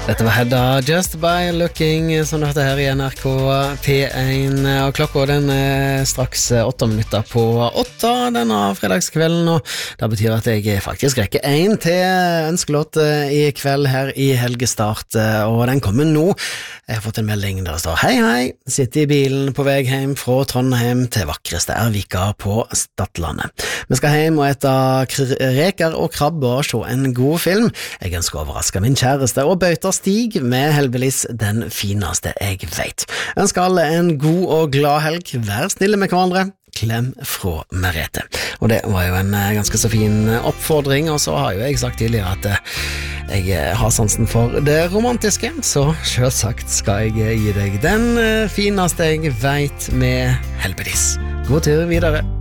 Dette var Hedda, Just by Looking, som du hørte her i NRK P1, og klokka den straks 8 minutter på 8 denne fredagskvelden, og det betyr at jeg faktisk rekker en til ønskelåt i kveld her i helgestart, og den kommer nå. Jeg har fått en melding der det står: Hei, hei, sitter i bilen på vei hjem fra Trondheim til vakreste Ervika på Stadlandet. Vi skal hjem og ete reker og krabbe og se en god film. Jeg ønsker å overraske min kjæreste og bøter Stig med heldigvis den fineste jeg vet. Ønsker alle en god og glad helg. Vær snille med hverandre. Klem fra Merete. Og det var jo en ganske så fin oppfordring, og så har jo jeg sagt tidligere at jeg har sansen for det romantiske, så selvsagt skal jeg gi deg den fineste jeg vet med heldigvis. God tur videre.